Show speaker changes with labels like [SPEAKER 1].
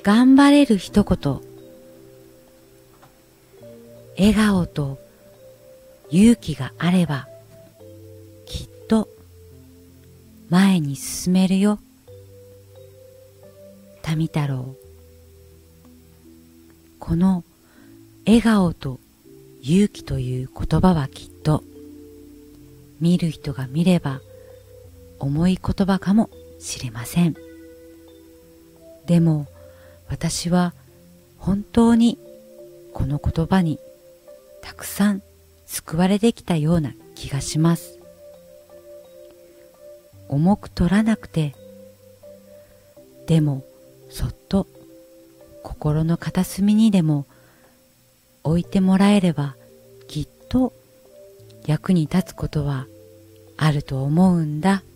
[SPEAKER 1] 頑張れる一言、笑顔と勇気があればきっと前に進めるよ。民太郎。この笑顔と勇気という言葉はきっと見る人が見れば重い言葉かもしれません。でも私は本当にこの言葉にたくさん救われてきたような気がします。重く取らなくて、でもそっと心の片隅にでも置いてもらえればきっと役に立つことはあると思うんだ。